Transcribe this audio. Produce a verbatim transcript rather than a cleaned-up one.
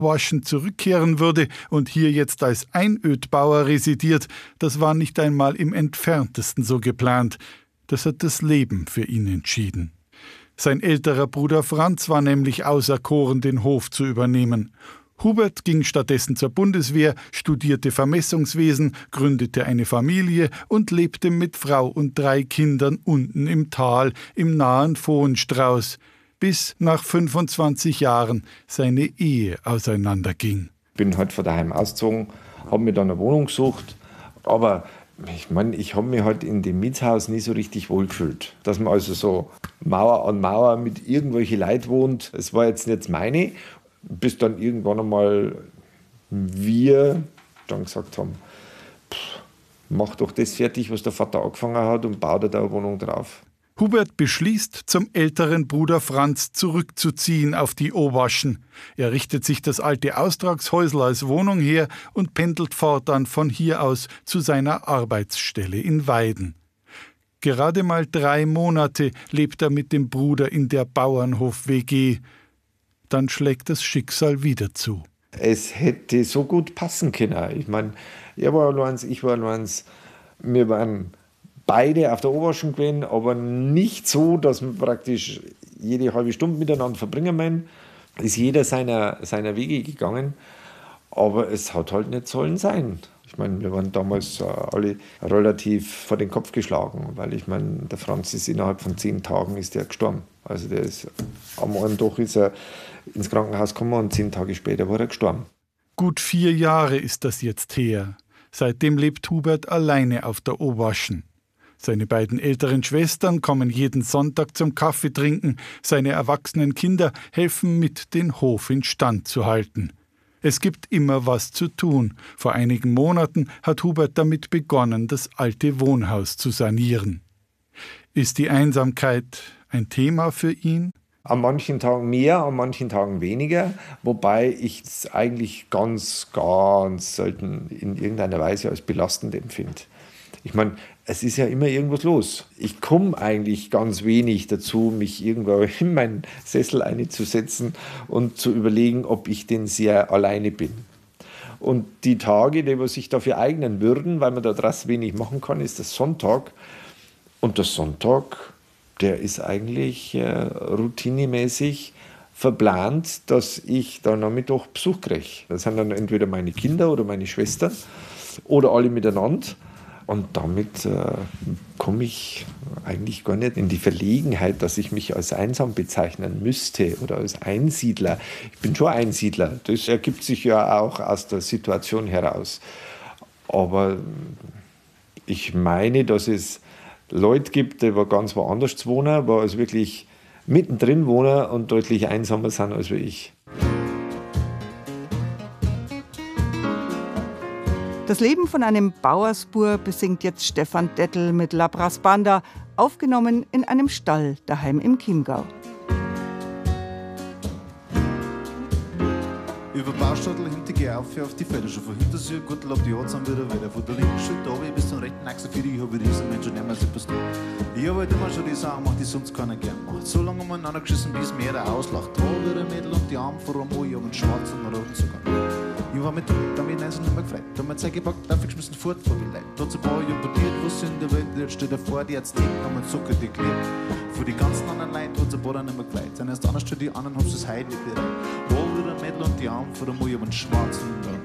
Oberwaschen zurückkehren würde und hier jetzt als Einödbauer residiert, das war nicht einmal im entferntesten so geplant. Das hat das Leben für ihn entschieden. Sein älterer Bruder Franz war nämlich auserkoren, den Hof zu übernehmen. Hubert ging stattdessen zur Bundeswehr, studierte Vermessungswesen, gründete eine Familie und lebte mit Frau und drei Kindern unten im Tal, im nahen Vohenstrauß, bis nach fünfundzwanzig Jahren seine Ehe auseinanderging. Ich bin halt von daheim ausgezogen, habe mir dann eine Wohnung gesucht, aber ich meine, ich habe mich halt in dem Mietshaus nie so richtig wohlgefühlt. Dass man also so Mauer an Mauer mit irgendwelchen Leuten wohnt, das war jetzt nicht meine. Bis dann irgendwann einmal wir dann gesagt haben, pff, mach doch das fertig, was der Vater angefangen hat und bau dir da eine Wohnung drauf. Hubert beschließt, zum älteren Bruder Franz zurückzuziehen auf die Oberwaschen. Er richtet sich das alte Austragshäusl als Wohnung her und pendelt fortan von hier aus zu seiner Arbeitsstelle in Weiden. Gerade mal drei Monate lebt er mit dem Bruder in der Bauernhof-W G. Dann schlägt das Schicksal wieder zu. Es hätte so gut passen können. Ich meine, er war allein, ich war allein. Wir waren beide auf der Oberwaschen gewesen, aber nicht so, dass wir praktisch jede halbe Stunde miteinander verbringen wollen. Ist jeder seiner, seiner Wege gegangen, aber es hat halt nicht sollen sein. Ich meine, wir waren damals alle relativ vor den Kopf geschlagen, weil ich meine, der Franz ist innerhalb von zehn Tagen ist der gestorben. Also der ist am einen Tag ist er ins Krankenhaus gekommen und zehn Tage später war er gestorben. Gut vier Jahre ist das jetzt her. Seitdem lebt Hubert alleine auf der Oberwaschen. Seine beiden älteren Schwestern kommen jeden Sonntag zum Kaffee trinken. Seine erwachsenen Kinder helfen mit, den Hof instand zu halten. Es gibt immer was zu tun. Vor einigen Monaten hat Hubert damit begonnen, das alte Wohnhaus zu sanieren. Ist die Einsamkeit ein Thema für ihn? An manchen Tagen mehr, an manchen Tagen weniger, wobei ich es eigentlich ganz, ganz selten in irgendeiner Weise als belastend empfinde. Ich meine, es ist ja immer irgendwas los. Ich komme eigentlich ganz wenig dazu, mich irgendwo in meinen Sessel einzusetzen und zu überlegen, ob ich denn sehr alleine bin. Und die Tage, die sich dafür eignen würden, weil man da draußen wenig machen kann, ist der Sonntag. Und der Sonntag, der ist eigentlich äh, routinemäßig verplant, dass ich da Nachmittag Besuch kriege. Das sind dann entweder meine Kinder oder meine Schwestern oder alle miteinander. Und damit äh, komme ich eigentlich gar nicht in die Verlegenheit, dass ich mich als einsam bezeichnen müsste oder als Einsiedler. Ich bin schon Einsiedler. Das ergibt sich ja auch aus der Situation heraus. Aber ich meine, dass es Leute gibt, die ganz woanders wohnen, die also wirklich mittendrin wohnen und deutlich einsamer sind als ich. Das Leben von einem Bauersbur besingt jetzt Stefan Dettel mit La Brass Banda, aufgenommen in einem Stall daheim im Chiemgau. Über Baustadel hinter geh auf, auf die Felder, schon von hinter sich, gut ab die Orts wieder weiter. Von der linken Schulter runter bis zum rechten Achse für dich, ich habe diesen Menschen nicht mehr so etwas tun. Ich habe halt immer schon die Sachen gemacht, die sonst keiner gern macht. So lange umeinander geschissen, bis mir der auslacht. Da wieder Mädel und die Arme vor einem Mo, ich habe einen schwarzen und einen roten sogar. Ich habe mich damit eins nicht mehr gefreut. Da haben wir Zeit gepackt, aufgeschmissen, fort vor die Leute. Dazu war ich importiert, was in der Welt, jetzt steht davor, die jetzt denken, haben wir Zucker deklärt. Für die ganzen anderen Leute hat es ein paar dann nicht mehr gefreut. Sind erst anders für die anderen, haben sie es heute nicht bereit. Wo wieder Mädel und die Arme vor der Mo, ich habe einen schwarzen